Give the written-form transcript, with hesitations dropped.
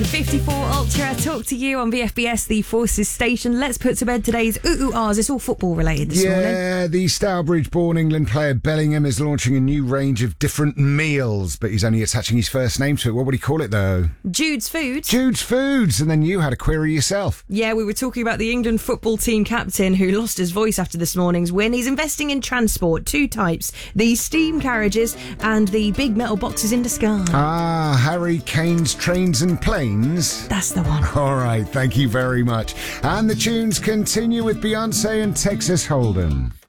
54 Ultra, talk to you on VFBS, the Forces station. Let's put to bed today's ooh-ahs. It's all football related this morning. Yeah, the Stourbridge-born England player Bellingham is launching a new range of different meals, but he's only attaching his first name to it. What would he call it, though? Jude's Foods. Jude's Foods. And then you had a query yourself. Yeah, we were talking about the England football team captain who lost his voice after this morning's win. He's investing in transport, two types, the steam carriages and the big metal boxes in disguise. Harry Kane's Trains and Planes. That's the one. All right, thank you very much. And the tunes continue with Beyonce and Texas Hold'em.